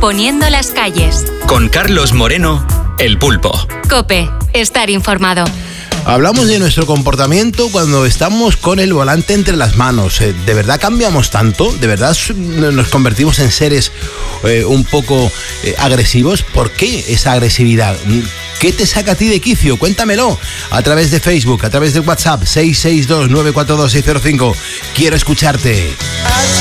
poniendo las calles. Con Carlos Moreno, El Pulpo. COPE, estar informado. Hablamos de nuestro comportamiento cuando estamos con el volante entre las manos. ¿De verdad cambiamos tanto? ¿De verdad nos convertimos en seres un poco agresivos? ¿Por qué esa agresividad? ¿Qué te saca a ti de quicio? Cuéntamelo a través de Facebook, a través de WhatsApp 662-942-605. Quiero escucharte.